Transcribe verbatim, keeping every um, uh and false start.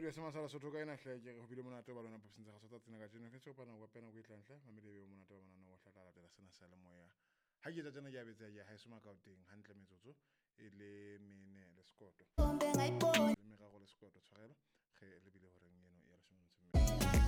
be se masala sotho ka ena hle ke go bile monate ba lona popsintsa ga sota tsena ka jeno fetse o pana go pena go itlantle mamele be monate ba bana no go hlatla latela sena sa le moya ha ke tsena ke a betsa ya ha se makauteng hantle metsotso e le mene le skoto le me ga go le skoto tshwarelo ge le bile go reng eno ya re shomong